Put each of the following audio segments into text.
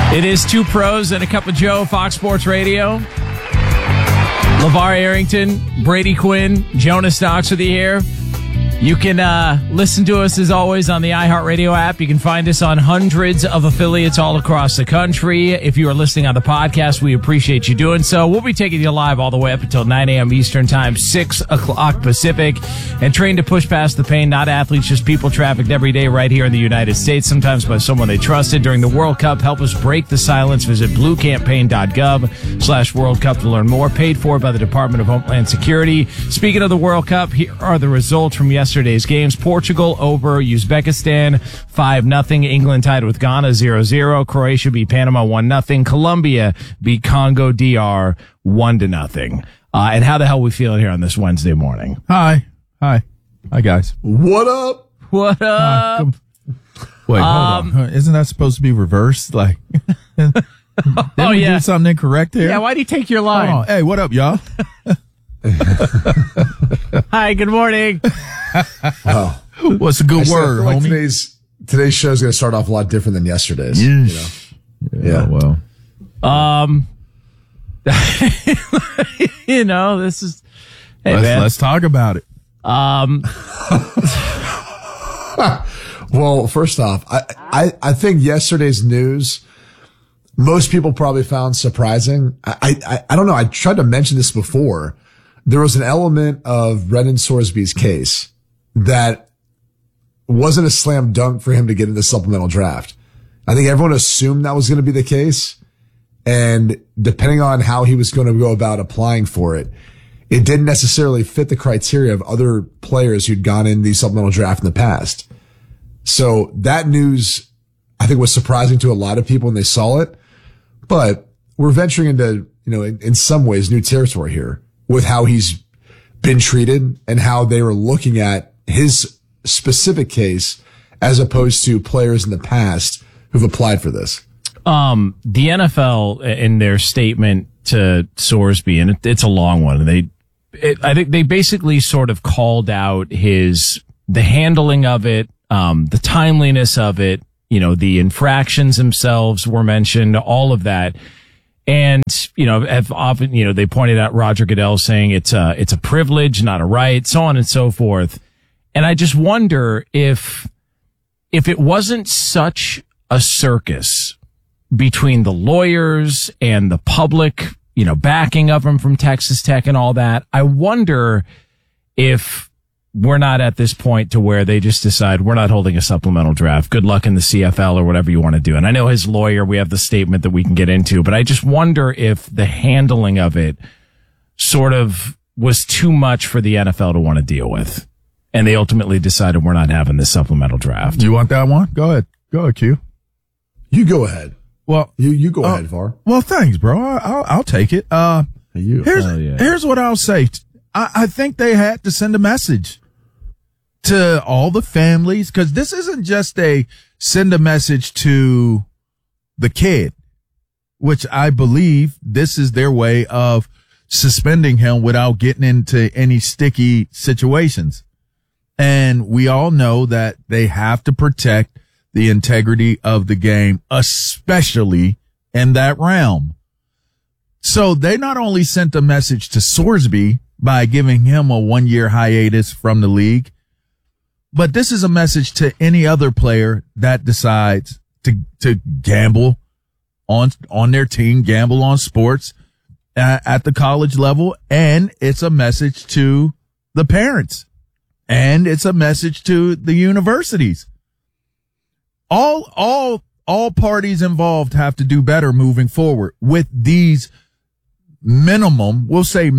It is Two Pros and a Cup of Joe, Fox Sports Radio. LeVar Arrington, Brady Quinn, Jonas Knox with you here. You can listen to us, as always, on the iHeartRadio app. You can find us on hundreds of affiliates all across the country. If you are listening on the podcast, we appreciate you doing so. We'll be taking you live all the way up until 9 a.m. Eastern Time, 6 o'clock Pacific, and trained to push past the pain. Not athletes, just people trafficked every day right here in the United States, sometimes by someone they trusted. During the World Cup, help us break the silence. Visit bluecampaign.gov/World Cup to learn more. Paid for by the Department of Homeland Security. Speaking of the World Cup, here are the results from yesterday's games. Portugal over Uzbekistan 5-0. England tied with Ghana 0-0. Croatia beat Panama 1-0. Colombia beat Congo DR 1-0. And how the hell are we feeling here on this Wednesday morning? Hi, guys. What up? What up? Wait, hold on. Isn't that supposed to be reversed? Like, didn't we do something incorrect here? Yeah, why do you take your line? Hold on. Hey, what up, y'all? Hi, good morning. Wow. What's a good word, like homie? Today's show is going to start off a lot different than yesterday's. Yeah, well. This is... Hey, let's talk about it. Well, first off, I think yesterday's news, most people probably found surprising. I don't know. I tried to mention this before. There was an element of Brendan Sorsby's case that wasn't a slam dunk for him to get in the supplemental draft. I think everyone assumed that was going to be the case. And depending on how he was going to go about applying for it, it didn't necessarily fit the criteria of other players who'd gone in the supplemental draft in the past. So that news, I think, was surprising to a lot of people when they saw it. But we're venturing into, in some ways, new territory here with how he's been treated and how they were looking at his specific case as opposed to players in the past who've applied for this. The NFL, in their statement to Sorsby, and it's a long one, I think they basically sort of called out the handling of it, the timeliness of it, the infractions themselves were mentioned, all of that. And, have often, they pointed out Roger Goodell saying it's a privilege, not a right, so on and so forth. And I just wonder if it wasn't such a circus between the lawyers and the public, backing of him from Texas Tech and all that, I wonder if we're not at this point to where they just decide we're not holding a supplemental draft. Good luck in the CFL or whatever you want to do. And I know his lawyer, we have the statement that we can get into, but I just wonder if the handling of it sort of was too much for the NFL to want to deal with. And they ultimately decided we're not having this supplemental draft. You want that one? Go ahead. Go ahead, Q. You go ahead. Well, you go ahead, VAR. Well, thanks, bro. I'll take it. Here's what I'll say. I think they had to send a message to all the families, because this isn't just send a message to the kid, which I believe this is their way of suspending him without getting into any sticky situations. And we all know that they have to protect the integrity of the game, especially in that realm. So they not only sent a message to Sorsby by giving him a 1-year hiatus from the league, but this is a message to any other player that decides to gamble on their team, gamble on sports at the college level. And it's a message to the parents, and it's a message to the universities. All parties involved have to do better moving forward with these minimum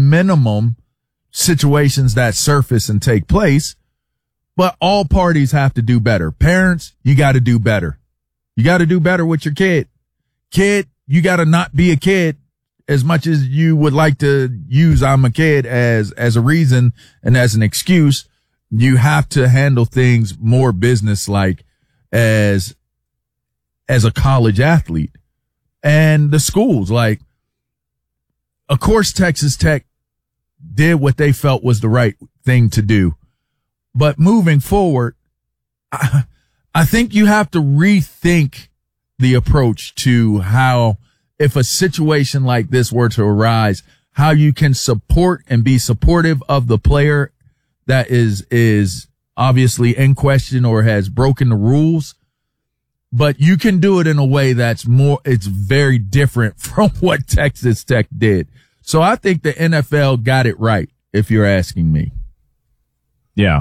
situations that surface and take place. But all parties have to do better. Parents, you got to do better. You got to do better with your kid. Kid, you got to not be a kid as much as you would like to use I'm a kid as a reason and as an excuse. You have to handle things more business-like as a college athlete. And the schools, like, of course, Texas Tech did what they felt was the right thing to do. But moving forward, I think you have to rethink the approach to how, if a situation like this were to arise, how you can support and be supportive of the player that is obviously in question or has broken the rules, but you can do it in a way it's very different from what Texas Tech did. So I think the NFL got it right, if you're asking me. Yeah,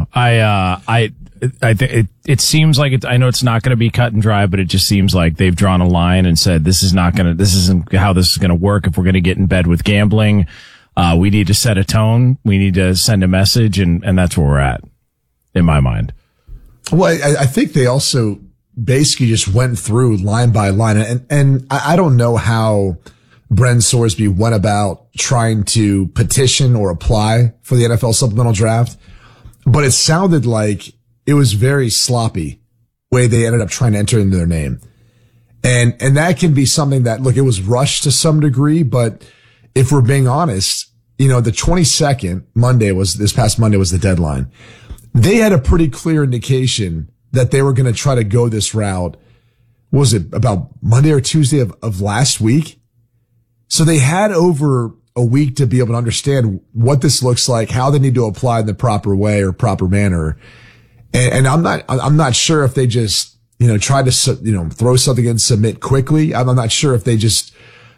I think it seems like I know it's not going to be cut and dry, but it just seems like they've drawn a line and said this isn't how this is going to work. If we're going to get in bed with gambling, we need to set a tone. We need to send a message, and that's where we're at, in my mind. Well, I think they also basically just went through line by line, and I don't know how Bren Sorsby went about trying to petition or apply for the NFL supplemental draft, but it sounded like it was very sloppy way they ended up trying to enter into their name. And that can be something that, look, it was rushed to some degree, but if we're being honest, the 22nd this past Monday was the deadline. They had a pretty clear indication that they were going to try to go this route. What was it, about Monday or Tuesday of last week? So they had over a week to be able to understand what this looks like, how they need to apply in the proper way or proper manner. And I'm not sure if they just, tried to, throw something in, submit quickly. I'm not sure if they just,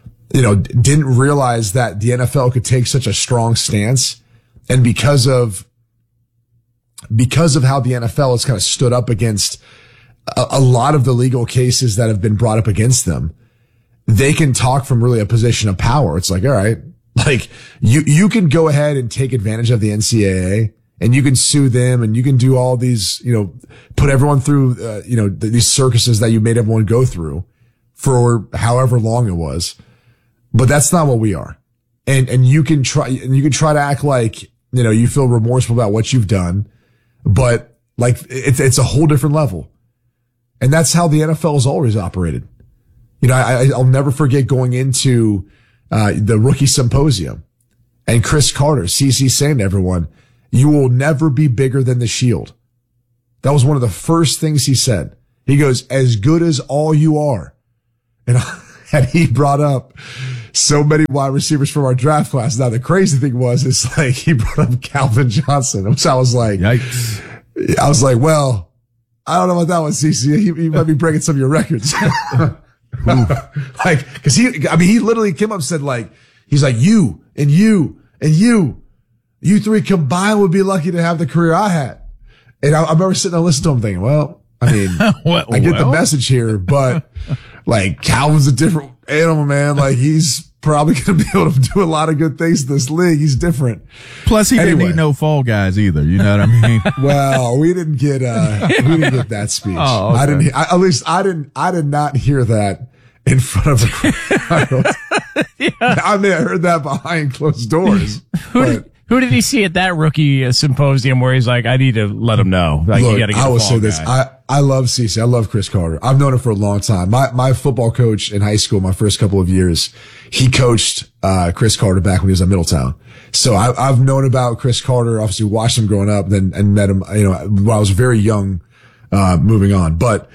didn't realize that the NFL could take such a strong stance. And because of how the NFL has kind of stood up against a lot of the legal cases that have been brought up against them, they can talk from really a position of power. It's like, all right, like you can go ahead and take advantage of the NCAA and you can sue them and you can do all these, put everyone through, these circuses that you made everyone go through for however long it was. But that's not what we are. And you can try to act like, you feel remorseful about what you've done, but like it's a whole different level. And that's how the NFL has always operated. I'll never forget going into the rookie symposium and Chris Carter, CC, saying to everyone, "You will never be bigger than the Shield." That was one of the first things he said. He goes, "As good as all you are." And he brought up so many wide receivers from our draft class. Now, the crazy thing is like he brought up Calvin Johnson, which I was like, yikes. I was like, well, I don't know about that one, CC. He might be breaking some of your records. Like, cause he literally came up and said like, he's like, you and you and you three combined would be lucky to have the career I had. And I remember sitting there listening to him thinking, well, I mean, I get the message here, but like Calvin's a different animal, man. Like he's probably going to be able to do a lot of good things in this league. He's different. Plus he didn't need no fall guys either. You know what I mean? Well, we didn't get that speech. Oh, okay. I did not hear that in front of a crowd. Yeah. I mean, I heard that behind closed doors. Who did he see at that rookie symposium where he's like, I need to let him know. Like, look, you gotta get I will say guy. this. I love CC. I love Chris Carter. I've known him for a long time. My football coach in high school, my first couple of years, he coached, Chris Carter back when he was at Middletown. So I've known about Chris Carter, obviously watched him growing up and met him, when I was very young, moving on. But,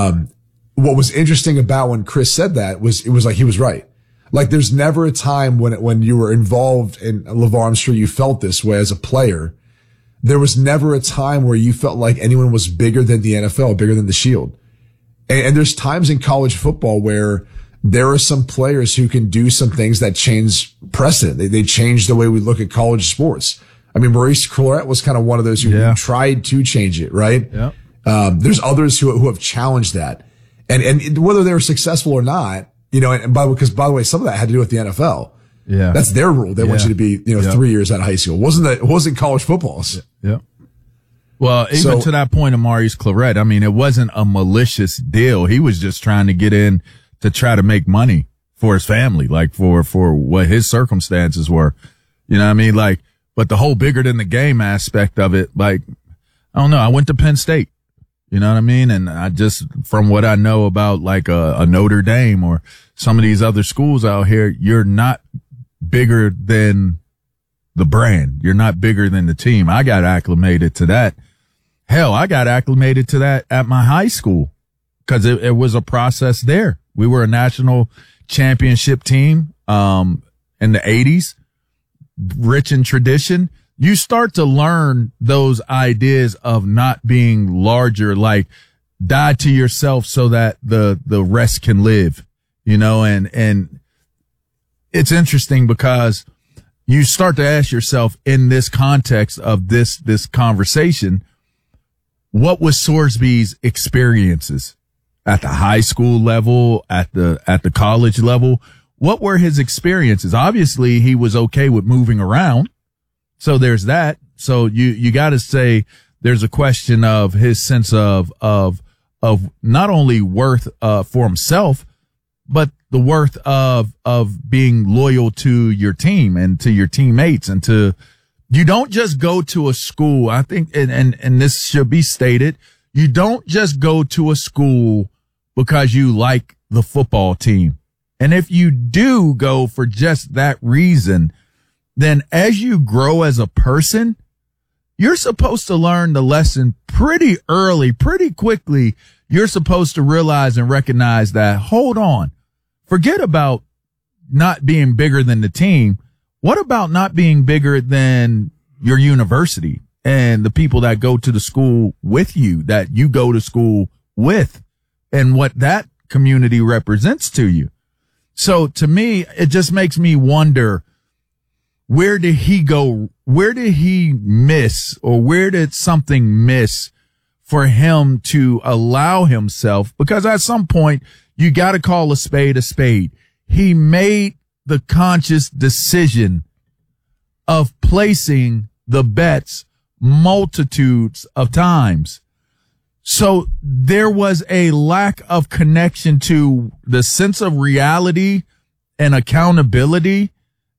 what was interesting about when Chris said that it was like he was right. Like there's never a time when you were involved in LeVar, I'm sure you felt this way as a player. There was never a time where you felt like anyone was bigger than the NFL, bigger than the Shield. And there's times in college football where there are some players who can do some things that change precedent. They change the way we look at college sports. I mean, Maurice Clarett was kind of one of those who tried to change it, right? Yeah. There's others who have challenged that. And whether they were successful or not, because by the way, some of that had to do with the NFL. Yeah. That's their rule. They want you to be, 3 years out of high school. It wasn't college footballs. Yeah. Well, even to that point of Maurice Clarett, I mean, it wasn't a malicious deal. He was just trying to get in to try to make money for his family, like for what his circumstances were. You know what I mean? Like, but the whole bigger than the game aspect of it, like, I don't know. I went to Penn State. You know what I mean? And I just, from what I know about like a Notre Dame or some of these other schools out here, you're not bigger than the brand. You're not bigger than the team. I got acclimated to that. Hell, I got acclimated to that at my high school because it was a process there. We were a national championship team in the 80s, rich in tradition. You start to learn those ideas of not being larger, like die to yourself so that the rest can live, and it's interesting because you start to ask yourself in this context of this conversation, what was Sorsby's experiences at the high school level, at the college level? What were his experiences? Obviously, he was okay with moving around. So there's that. So you got to say there's a question of his sense of not only worth for himself, but the worth of being loyal to your team and to your teammates and you don't just go to a school. I think, and this should be stated, you don't just go to a school because you like the football team. And if you do go for just that reason, then as you grow as a person, you're supposed to learn the lesson pretty early, pretty quickly. You're supposed to realize and recognize that, hold on, forget about not being bigger than the team. What about not being bigger than your university and the people that go to the school with you, that you go to school with, and what that community represents to you? So to me, it just makes me wonder, where did he go? Where did he miss, or where did something miss for him to allow himself? Because at some point, you got to call a spade a spade. He made the conscious decision of placing the bets multitudes of times. So there was a lack of connection to the sense of reality and accountability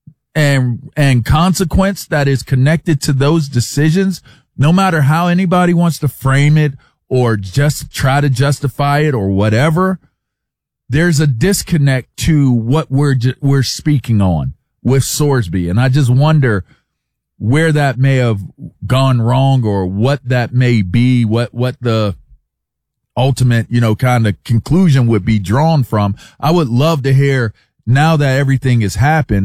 and consequence that is connected to those decisions, no matter how anybody wants to frame it or just try to justify it or whatever. There's a disconnect to what we're speaking on with Sorsby. And I just wonder where that may have gone wrong, or what that may be, what the ultimate, kind of conclusion would be drawn from. I would love to hear, now that everything has happened,